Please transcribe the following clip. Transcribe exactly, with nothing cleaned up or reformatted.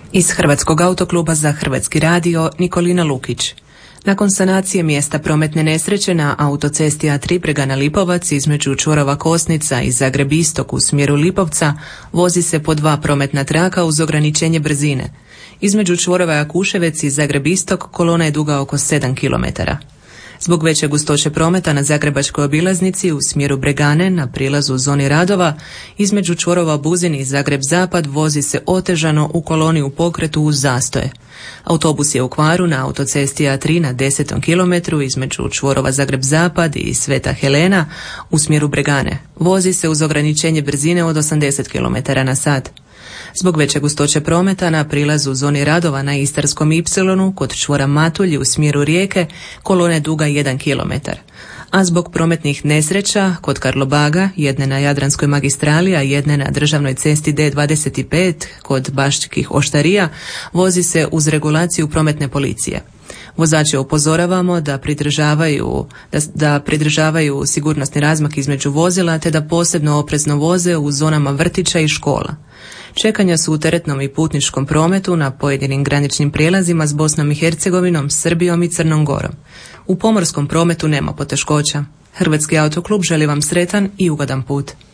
Iz Hrvatskog autokluba za Hrvatski radio Nikolina Lukić. Nakon sanacije mjesta prometne nesreće na autocesti A tri Bregana Lipovac između čvorova Kosnica i Zagreb Istok u smjeru Lipovca vozi se po dva prometna traka uz ograničenje brzine. Između čvorova Jakuševec i Zagreb Istok kolona je duga oko sedam kilometara. Zbog veće gustoće prometa na zagrebačkoj obilaznici u smjeru Bregane na prilazu u zoni radova između čvorova Buzin i Zagreb Zapad vozi se otežano u koloni u pokretu uz zastoje. Autobus je u kvaru na autocesti A tri na desetom kilometru između čvorova Zagreb Zapad i Sveta Helena u smjeru Bregane. Vozi se uz ograničenje brzine od osamdeset kilometara na sat. Zbog veće gustoće prometa na prilazu u zoni radova na Istarskom Ipsilonu kod čvora Matulji u smjeru Rijeke kolona je duga jedan kilometar. A zbog prometnih nesreća kod Karlobaga, jedne na Jadranskoj magistrali, a jedne na državnoj cesti D dvadeset pet kod Baških Oštarija, vozi se uz regulaciju prometne policije. Vozače upozoravamo da pridržavaju, da, da pridržavaju sigurnosni razmak između vozila te da posebno oprezno voze u zonama vrtića i škola. Čekanja su u teretnom i putničkom prometu na pojedinim graničnim prijelazima s Bosnom i Hercegovinom, Srbijom i Crnom Gorom. U pomorskom prometu nema poteškoća. Hrvatski autoklub želi vam sretan i ugodan put.